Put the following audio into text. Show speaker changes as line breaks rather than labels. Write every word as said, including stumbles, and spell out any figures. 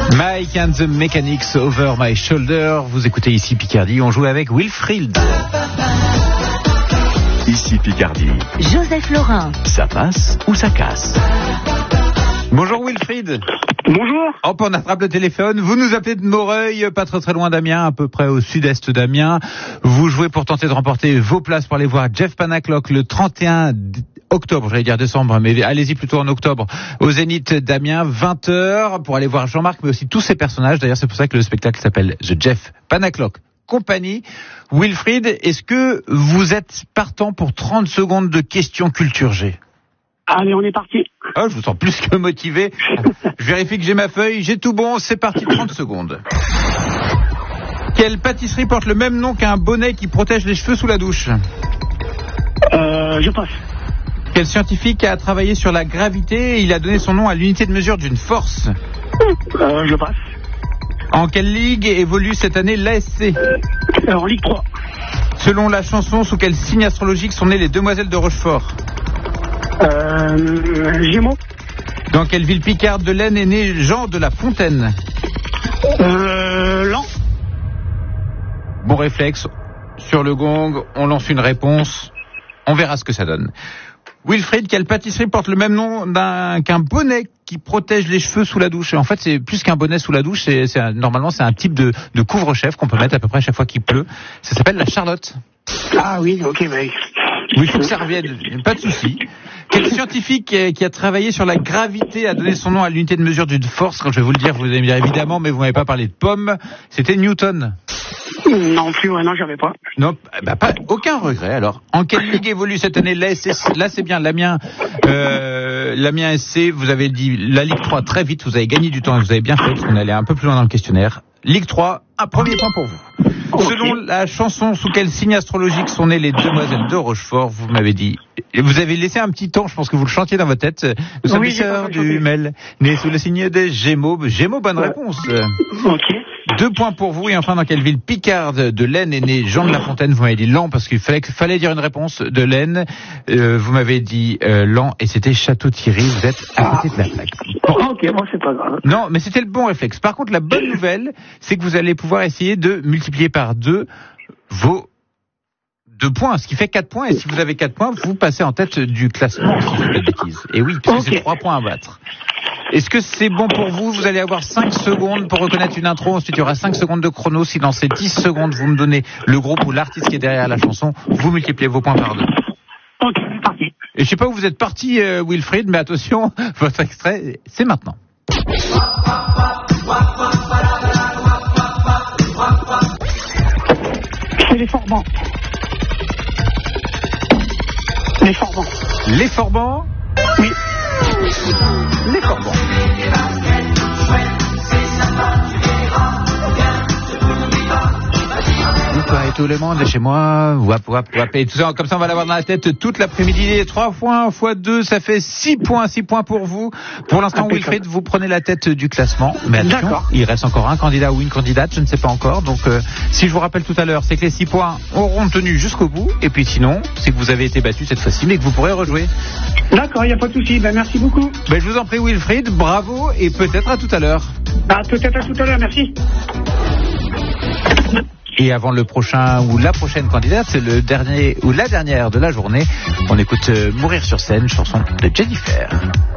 Mike and the Mechanics, Over My Shoulder. Vous écoutez ici Picardie, on joue avec Wilfried.
Ici Picardie.
Joseph Laurin.
Ça passe ou ça casse?
Bonjour Wilfried.
Bonjour.
Hop, on attrape le téléphone. Vous nous appelez de Moreuil, pas très très loin d'Amiens, à peu près au sud-est d'Amiens. Vous jouez pour tenter de remporter vos places pour aller voir Jeff Panaclock le trente et un octobre, j'allais dire décembre, mais allez-y plutôt en octobre, au Zénith d'Amiens, vingt heures, pour aller voir Jean-Marc, mais aussi tous ses personnages. D'ailleurs, c'est pour ça que le spectacle s'appelle The Jeff Panaclock Company. Wilfried, est-ce que vous êtes partant pour trente secondes de questions culture G?
Allez, on est parti.
Oh, je vous sens plus que motivé. Je vérifie que j'ai ma feuille, j'ai tout bon, c'est parti, trente secondes. Quelle pâtisserie porte le même nom qu'un bonnet qui protège les cheveux sous la douche?
Euh, je passe.
Quel scientifique a travaillé sur la gravité et il a donné son nom à l'unité de mesure d'une force?
Euh, je passe.
En quelle ligue évolue cette année l'A S C?
Euh, en Ligue trois.
Selon la chanson, sous quel signe astrologique sont nées les demoiselles de Rochefort?
Euh, Gémeaux.
Dans quelle ville picarde de l'Aisne est né Jean de La Fontaine?
Euh, Lens.
Bon réflexe. Sur le gong, on lance une réponse. On verra ce que ça donne. Wilfried, quelle pâtisserie porte le même nom d'un, qu'un bonnet qui protège les cheveux sous la douche? En fait, c'est plus qu'un bonnet sous la douche. C'est, c'est un, normalement, c'est un type de, de couvre-chef qu'on peut mettre à peu près chaque fois qu'il pleut. Ça s'appelle la Charlotte.
Ah oui, ok, mec.
Oui, il faut que ça revienne. Pas de souci. Quel scientifique qui a travaillé sur la gravité a donné son nom à l'unité de mesure d'une force? Quand je vais vous le dire, vous allez me dire évidemment, mais vous m'avez pas parlé de pommes. C'était Newton.
Non plus, ouais, non, j'avais pas.
Non, bah pas, aucun regret. Alors, en quelle ligue évolue cette année l'A S C? Là, c'est bien l'Amiens, euh, l'Amiens S C. Vous avez dit la Ligue trois très vite. Vous avez gagné du temps et vous avez bien fait parce qu'on allait un peu plus loin dans le questionnaire. Ligue trois, un premier point pour vous. Okay. Selon la chanson, sous quel signe astrologique sont nées les demoiselles de Rochefort? Vous m'avez dit. Vous avez laissé un petit temps, je pense que vous le chantiez dans votre tête. Nous sommes
oui,
les sœurs du Mel, nées sous le signe des Gémeaux. Gémeaux, bonne ouais. réponse.
Ok.
Deux points pour vous. Et enfin, dans quelle ville picarde de l'Aisne est né Jean de La Fontaine? Vous m'avez dit Lens parce qu'il fallait, fallait dire une réponse de l'Aisne. Euh, vous m'avez dit euh, Lens et c'était Château-Thierry. Vous êtes à côté de la plaque.
Bon. Ok, bon, c'est pas grave.
Non, mais c'était le bon réflexe. Par contre, la bonne nouvelle, c'est que vous allez pouvoir essayer de multiplier par deux vos deux points, ce qui fait quatre points. Et si vous avez quatre points, vous passez en tête du classement, si je ne dis pas de bêtises. Et oui, parce que okay. c'est trois points à battre. Est-ce que c'est bon pour vous? Vous allez avoir cinq secondes pour reconnaître une intro. Ensuite, il y aura cinq secondes de chrono. Si dans ces dix secondes, vous me donnez le groupe ou l'artiste qui est derrière la chanson, vous multipliez vos points par deux.
Ok, parti.
Et je sais pas où vous êtes parti, euh, Wilfried, mais attention, votre extrait, c'est maintenant.
C'est les Forbans. Les Forbans.
Les Forbans?
Oui.
Les Forbans. Et tout le monde est chez moi, wap, wap, wap, et tout ça, comme ça on va l'avoir dans la tête toute l'après-midi. Trois points fois deux, ça fait six points, six points pour vous. Pour l'instant, Wilfried, vous prenez la tête du classement. Mais attention, d'accord. Il reste encore un candidat ou une candidate, je ne sais pas encore. Donc, euh, si je vous rappelle tout à l'heure, c'est que les six points auront tenu jusqu'au bout. Et puis sinon, c'est que vous avez été battu cette fois-ci, mais que vous pourrez rejouer.
D'accord, il n'y a pas de souci. Ben, merci beaucoup.
Ben, je vous en prie, Wilfried, bravo, et peut-être à tout à l'heure.
Bah, peut-être à tout à l'heure, merci.
Et avant le prochain ou la prochaine candidate, c'est le dernier ou la dernière de la journée. On écoute euh, Mourir sur scène, chanson de Jennifer.